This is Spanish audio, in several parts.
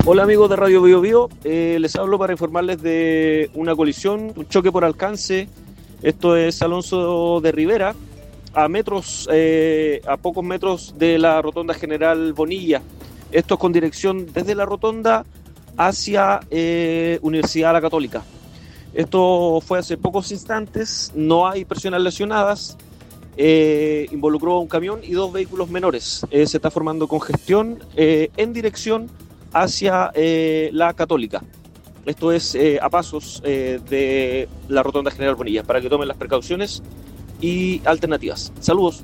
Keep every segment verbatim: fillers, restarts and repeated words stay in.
Hola amigos de Radio Bio Bio, eh, les hablo para informarles de una colisión, un choque por alcance. Esto es Alonso de Rivera, a metros, eh, a pocos metros de la rotonda General Bonilla. Esto es con dirección desde la rotonda hacia eh, Universidad La Católica. Esto fue hace pocos instantes, no hay personas lesionadas. Eh, involucró a un camión y dos vehículos menores. Eh, se está formando congestión eh, en dirección hacia eh, La Católica. Esto es eh, a pasos eh, de la rotonda General Bonilla, para que tomen las precauciones y alternativas. Saludos.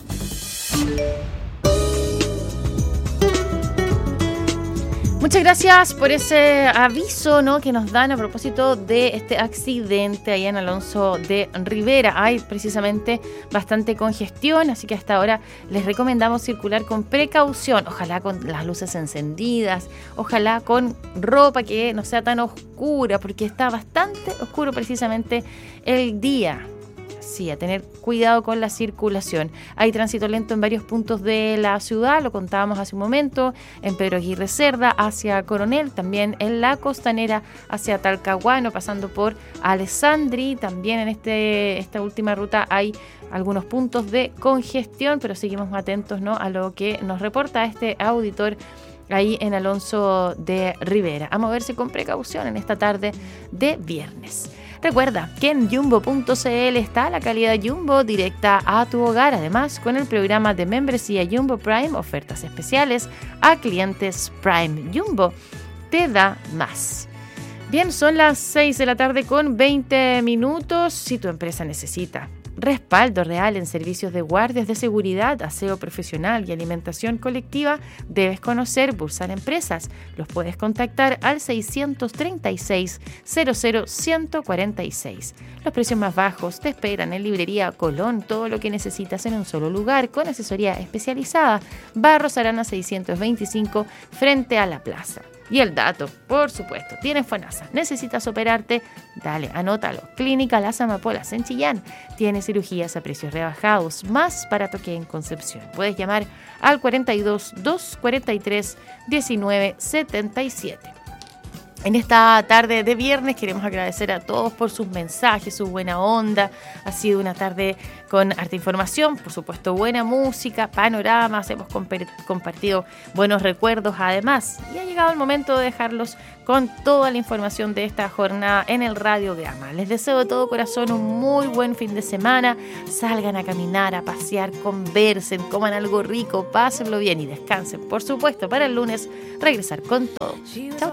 Muchas gracias por ese aviso, ¿no?, que nos dan a propósito de este accidente allá en Alonso de Rivera. Hay precisamente bastante congestión, así que hasta ahora les recomendamos circular con precaución. Ojalá con las luces encendidas, ojalá con ropa que no sea tan oscura, porque está bastante oscuro precisamente el día. Sí, a tener cuidado con la circulación. Hay tránsito lento en varios puntos de la ciudad, lo contábamos hace un momento, en Pedro Aguirre Cerda hacia Coronel, también en la Costanera hacia Talcahuano, pasando por Alessandri. También en este esta última ruta hay algunos puntos de congestión, pero seguimos atentos, ¿no?, a lo que nos reporta este auditor ahí en Alonso de Rivera. A moverse con precaución en esta tarde de viernes. Recuerda que en Jumbo punto c l está la calidad Jumbo directa a tu hogar. Además, con el programa de membresía Jumbo Prime, ofertas especiales a clientes Prime. Jumbo te da más. Bien, son las seis de la tarde con veinte minutos. Si tu empresa necesita respaldo real en servicios de guardias de seguridad, aseo profesional y alimentación colectiva, debes conocer Bursar Empresas. Los puedes contactar al seiscientos treinta y seis cero cero ciento cuarenta y seis. Los precios más bajos te esperan en Librería Colón. Todo lo que necesitas en un solo lugar, con asesoría especializada. Barros Arana seiscientos veinticinco, frente a la plaza. Y el dato, por supuesto, tienes FONASA, necesitas operarte, dale, anótalo. Clínica Las Amapolas en Chillán tiene cirugías a precios rebajados, más barato que en Concepción. Puedes llamar al cuarenta y dos, doscientos cuarenta y tres, diecinueve setenta y siete. En esta tarde de viernes queremos agradecer a todos por sus mensajes, su buena onda. Ha sido una tarde con harta información, por supuesto buena música, panoramas, hemos compartido buenos recuerdos además. Y ha llegado el momento de dejarlos con toda la información de esta jornada en el Radio Gama. Les deseo de todo corazón un muy buen fin de semana. Salgan a caminar, a pasear, conversen, coman algo rico, pásenlo bien y descansen. Por supuesto, para el lunes regresar con todo. Chao.